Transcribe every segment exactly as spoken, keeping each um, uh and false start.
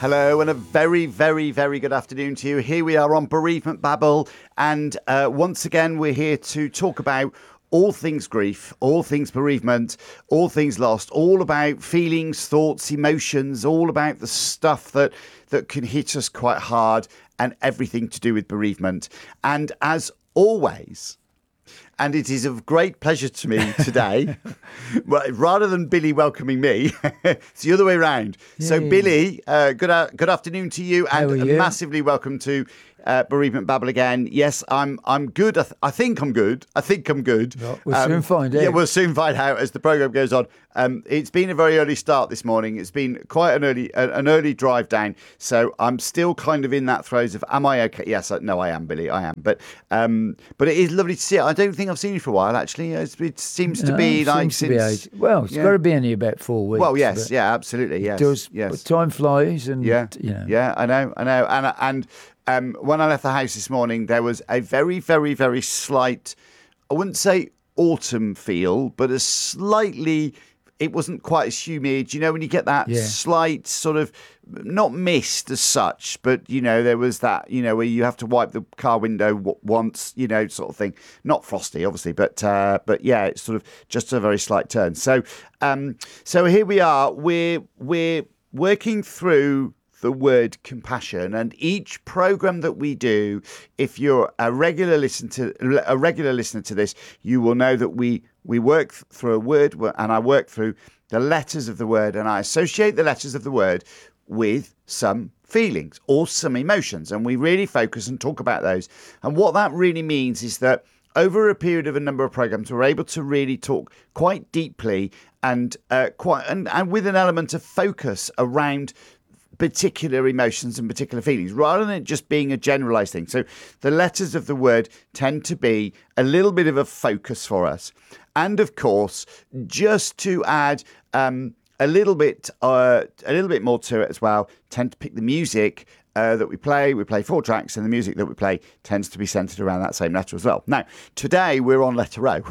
Hello and a very, very, very good afternoon to you. Here we are on Bereavement Babble, and uh, once again we're here to talk about all things grief, all things bereavement, all things lost, all about feelings, thoughts, emotions, all about the stuff that, that can hit us quite hard and everything to do with bereavement. And as always, and it is of great pleasure to me today, well, rather than Billy welcoming me, it's the other way around. Yay. So, Billy, uh, good uh, good afternoon to you, and you? massively welcome to uh, Bereavement Babble again. Yes, I'm I'm good. I, th- I think I'm good. I think I'm good. Well, we'll um, soon find out. Yeah, we'll soon find out as the programme goes on. Um, it's been a very early start this morning. It's been quite an early an early drive down. So I'm still kind of in that throes of, am I okay? Yes, I, no, I am, Billy. I am. But um, but it is lovely to see it. I don't think I've seen you for a while, actually. It's, it seems to no, be like seems to since... Be well, it's yeah. got to be only about four weeks. Well, yes, yeah, absolutely, yes. It does, yes. but time flies, and yeah, you know. yeah, I know, I know, and and um, when I left the house this morning, there was a very, very, very slight, I wouldn't say autumn feel, but a slightly. It wasn't quite as humid, you know, when you get that yeah. slight sort of, not mist as such, but, you know, there was that, you know, where you have to wipe the car window w- once, you know, sort of thing. Not frosty, obviously, but, uh, but yeah, it's sort of just a very slight turn. So, um, so here we are. We're, we're working through the word compassion, and each program that we do, if you're a regular listen to a regular listener to this, you will know that we we work through a word, and I work through the letters of the word, and I associate the letters of the word with some feelings or some emotions, and we really focus and talk about those. And what that really means is that over a period of a number of programs, we're able to really talk quite deeply and uh, quite and, and with an element of focus around particular emotions and particular feelings, rather than it just being a generalized thing. So the letters of the word tend to be a little bit of a focus for us. And of course, just to add um, a little bit, uh, a little bit more to it as well, tend to pick the music uh, that we play. We play four tracks, and the music that we play tends to be centered around that same letter as well. Now, today we're on letter O.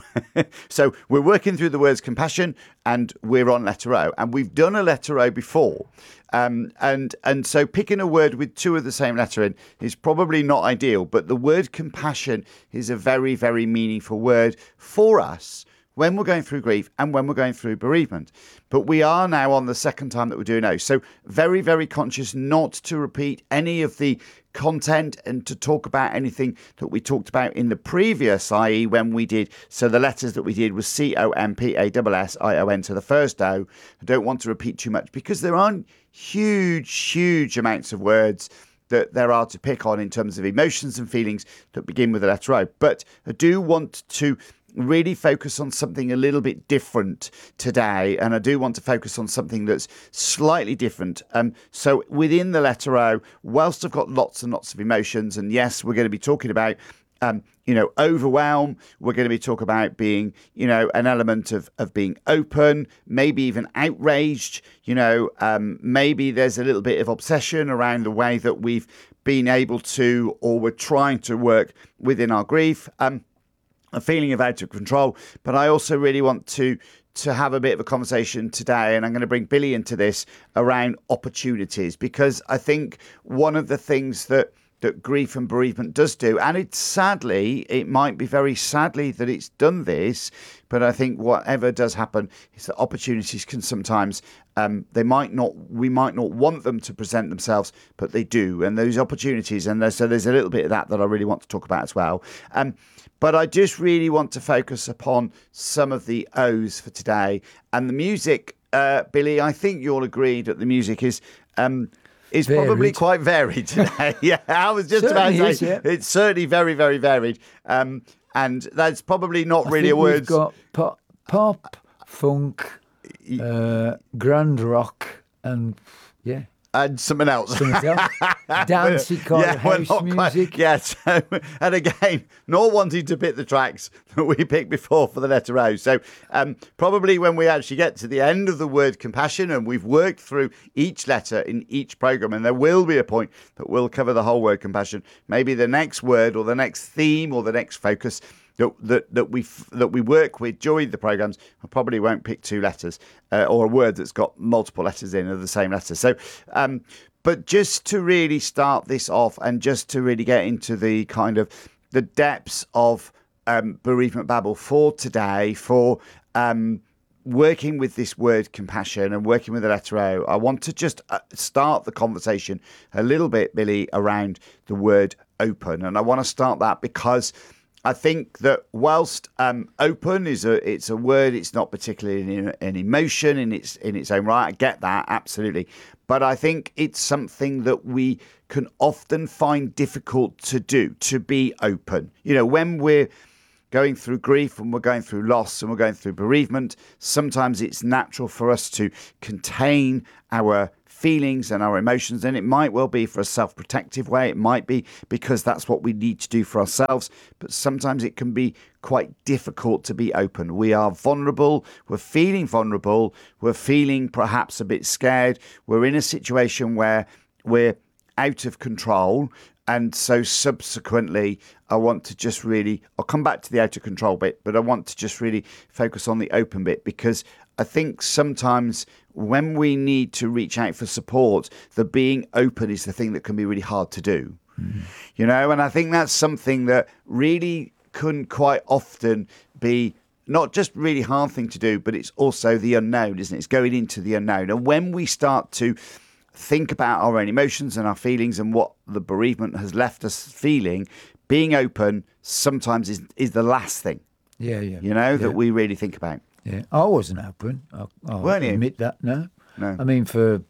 So we're working through the words compassion, and we're on letter O. And we've done a letter O before. Um, and and so picking a word with two of the same letter in is probably not ideal, but the word compassion is a very, very meaningful word for us when we're going through grief and when we're going through bereavement. But we are now on the second time that we're doing O. So very, very conscious not to repeat any of the content and to talk about anything that we talked about in the previous, that is when we did, so the letters that we did was C O M P A S S I O N, so the first O. I don't want to repeat too much because there aren't huge, huge amounts of words that there are to pick on in terms of emotions and feelings that begin with the letter O. But I do want to really focus on something a little bit different today, and I do want to focus on something that's slightly different. Um, so within the letter O, whilst I've got lots and lots of emotions, and yes, we're going to be talking about Um, you know, overwhelm. We're going to be talking about being, you know, an element of, of being open, maybe even outraged. You know, um, maybe there's a little bit of obsession around the way that we've been able to, or we're trying to work within our grief. Um, a feeling of out of control. But I also really want to to have a bit of a conversation today, and I'm going to bring Billy into this, around opportunities, because I think one of the things that that grief and bereavement does do, and it's sadly, it might be very sadly that it's done this, but I think whatever does happen is that opportunities can sometimes, um, they might not, we might not want them to present themselves, but they do. And those opportunities, and there's, so there's a little bit of that that I really want to talk about as well. Um, but I just really want to focus upon some of the O's for today. And the music, uh, Billy, I think you'll agree that the music is... Um, It's varied. Probably quite varied today. Yeah, I was just Certainly about to is, say yeah. It's certainly very, very varied. Um, and that's probably not I really think a word. We've got pop, pop funk, uh, grand rock, and yeah. And something else. Something else. Dancey kind yeah, of well, house not music. Quite, yeah, so, and again, not wanting to pick the tracks that we picked before for the letter O. So um, probably when we actually get to the end of the word compassion, and we've worked through each letter in each program, and there will be a point that we'll cover the whole word compassion, maybe the next word or the next theme or the next focus that that, that we that we work with during the programs, I probably won't pick two letters uh, or a word that's got multiple letters in of the same letter. So, um, but just to really start this off and just to really get into the kind of the depths of um, bereavement babble for today, for um, working with this word compassion and working with the letter O, I want to just uh, start the conversation a little bit, Billy, around the word open. And I want to start that because I think that whilst um, open is a it's a word, it's not particularly an, an emotion in its in its own right. I get that, absolutely. But I think it's something that we can often find difficult to do, to be open. You know, when we're going through grief and we're going through loss and we're going through bereavement, sometimes it's natural for us to contain our feelings and our emotions, and it might well be for a self-protective way. It might be because that's what we need to do for ourselves, but sometimes it can be quite difficult to be open. We are vulnerable, we're feeling vulnerable, we're feeling perhaps a bit scared, we're in a situation where we're out of control. And so subsequently, I want to just really, I'll come back to the out of control bit, but I want to just really focus on the open bit, because I think sometimes when we need to reach out for support, the being open is the thing that can be really hard to do. Mm. You know, and I think that's something that really can quite often be not just really hard thing to do, but it's also the unknown, isn't it? It's going into the unknown. And when we start to think about our own emotions and our feelings and what the bereavement has left us feeling, being open sometimes is, is the last thing. Yeah, yeah. You know, yeah. that we really think about. Yeah, I wasn't open. I, I Weren't you? admit that, no. No. I mean, for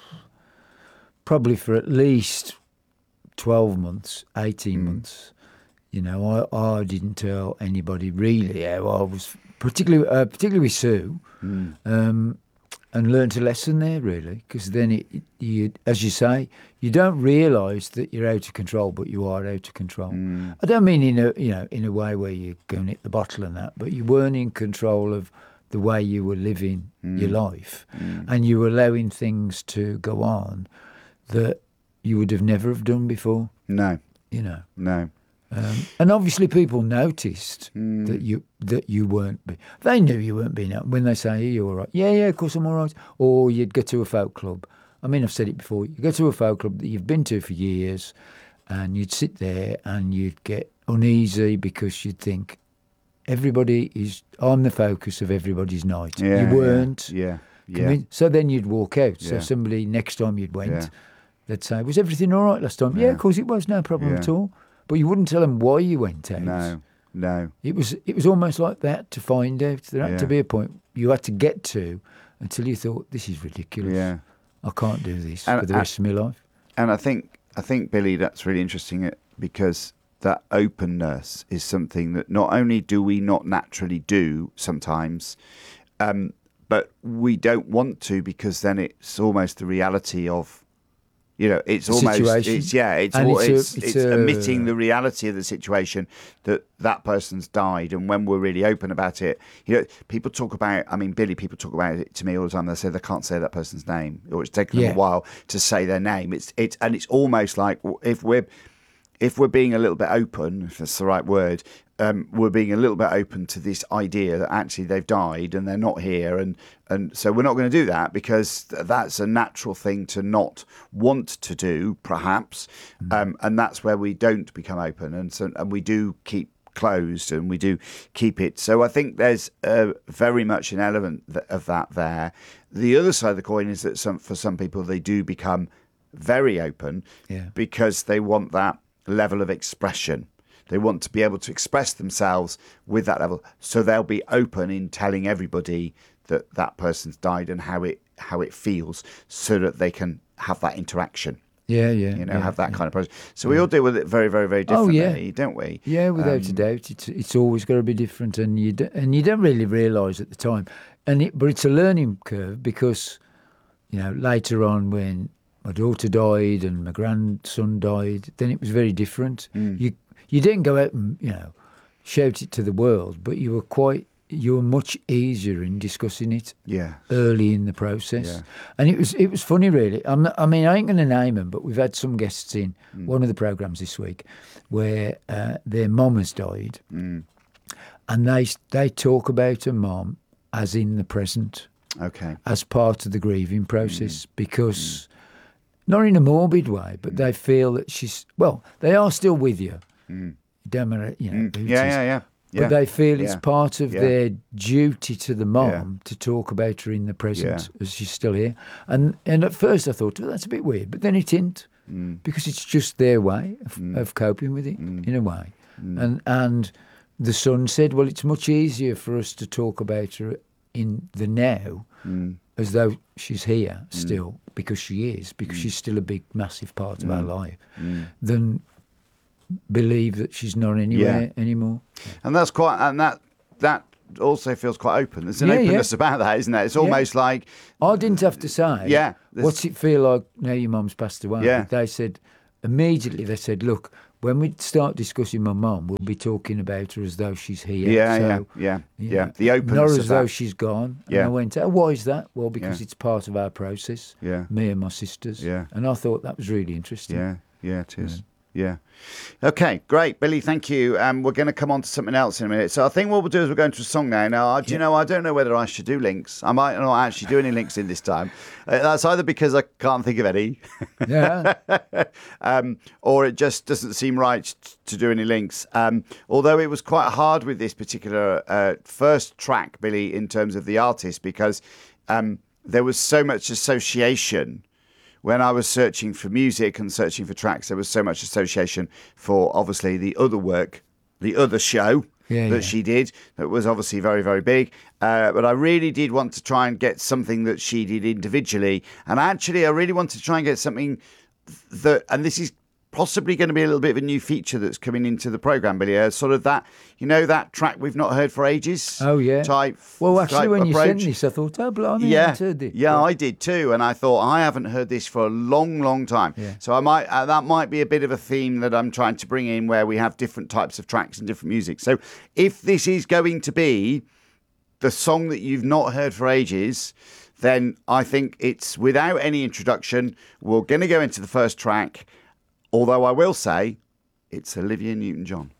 probably for at least twelve months, eighteen mm. months, you know, I, I didn't tell anybody really how I was, particularly uh, particularly with Sue, mm. um, and learned a lesson there, really, because then, it, it, you, as you say, you don't realise that you're out of control, but you are out of control. Mm. I don't mean in a you know in a way where you're going to hit the bottle and that, but you weren't in control of the way you were living mm. your life, mm. and you were allowing things to go on that you would have never have done before. No, you know, no. Um, and obviously, people noticed mm. that you that you weren't. Be, they knew you weren't being out. When they say, "Are you all right?" Yeah, yeah, of course I'm all right. Or you'd go to a folk club. I mean, I've said it before. You go to a folk club that you've been to for years, and you'd sit there and you'd get uneasy because you'd think, everybody is. I'm the focus of everybody's night. Yeah, you weren't. Yeah, yeah. yeah. So then you'd walk out. Yeah. So somebody next time you'd went, yeah. they'd say, "Was everything all right last time?" Yeah, yeah of course it was. No problem yeah. at all. But you wouldn't tell them why you went out. No, no. It was it was almost like that to find out. There had yeah. to be a point you had to get to until you thought, this is ridiculous. Yeah. I can't do this and, for the and, rest of my life. And I think, I think, Billy, that's really interesting because that openness is something that not only do we not naturally do sometimes, um, but we don't want to, because then it's almost the reality of, you know, it's almost, situation. it's, yeah, it's And all, it's a- it's, it's it's a- admitting the reality of the situation that that person's died. And when we're really open about it, you know, people talk about, I mean, Billy, people talk about it to me all the time. They say they can't say that person's name, or it's taken Yeah. them a while to say their name. It's, it's, and it's almost like if we're, if we're being a little bit open, if that's the right word, um, we're being a little bit open to this idea that actually they've died and they're not here. And, and so we're not going to do that, because that's a natural thing to not want to do, perhaps. Mm. Um, and that's where we don't become open. And so, and we do keep closed and we do keep it. So I think there's uh, very much an element of that there. The other side of the coin is that some, for some people, they do become very open Yeah. because they want that level of expression. They want to be able to express themselves with that level, so they'll be open in telling everybody that that person's died and how it how it feels, so that they can have that interaction. Yeah, yeah. You know, yeah, have that yeah. kind of process. So we all deal with it very, very, very Oh, differently, yeah. don't we? Yeah, without Um, a doubt, it's it's always got to be different, and you do, and you don't really realise at the time, and it, but it's a learning curve, because, you know, later on when my daughter died and my grandson died, then it was very different. Mm. You you didn't go out and, you know, shout it to the world, but you were quite you were much easier in discussing it Yeah. early in the process. Yeah. And it was it was funny, really. I'm not, I mean, I ain't going to name them, but we've had some guests in Mm. one of the programmes this week where uh, their mum has died, Mm. and they they talk about her mum as in the present, Okay. as part of the grieving process, because not in a morbid way, but they feel that she's, well, they are still with you. Mm. Don't matter, you know. Mm. Yeah, yeah, yeah. But yeah. they feel it's yeah. part of yeah. their duty to the mom Yeah. to talk about her in the present Yeah. as she's still here. And and at first I thought, well, that's a bit weird. But then it isn't, Mm. because it's just their way of, Mm. of coping with it, Mm. in a way. Mm. And and the son said, well, it's much easier for us to talk about her in the now Mm. as though she's here still, because she is, because Mm. she's still a big, massive part of Mm. our life, Mm. than believe that she's not anywhere anymore. And that's quite, and that that also feels quite open. There's an Yeah, yeah. openness about that, isn't there? It's almost like, I didn't have to say, Yeah, there's- what's it feel like now your mum's passed away? Yeah. They said, immediately they said, look, when we start discussing my mum, we'll be talking about her as though she's here. yeah, So, yeah, yeah, you yeah. know, The openness not of as though that. she's gone. And Yeah. I went, oh, why is that? Well, because Yeah. it's part of our process, Yeah. me and my sisters. Yeah. And I thought that was really interesting. Yeah, yeah, it is. Yeah. Okay, great, Billy. Thank you. Um, we're going to come on to something else in a minute. So I think what we'll do is we're going to a song now. Now, I- do you know? I don't know whether I should do links. I might not actually do any links in this time. Uh, that's either because I can't think of any, Yeah. um, or it just doesn't seem right t- to do any links. Um, although it was quite hard with this particular uh, first track, Billy, in terms of the artist, because um, there was so much association. When I was searching for music and searching for tracks, there was so much association for obviously the other work, the other show Yeah, that yeah. she did that was obviously very, very big. Uh, but I really did want to try and get something that she did individually. And actually, I really wanted to try and get something that, and this is possibly going to be a little bit of a new feature that's coming into the programme, Billy. Uh, sort of that, you know, that track we've not heard for ages. Oh, yeah. Type. Well, actually, type when you approach. sent this, I thought, oh, blimey, I Yeah, haven't heard it. yeah, I did too, and I thought I haven't heard this for a long, long time. Yeah. So I might uh, that might be a bit of a theme that I'm trying to bring in, where we have different types of tracks and different music. So if this is going to be the song that you've not heard for ages, then I think it's without any introduction. We're going to go into the first track, although I will say it's Olivia Newton-John.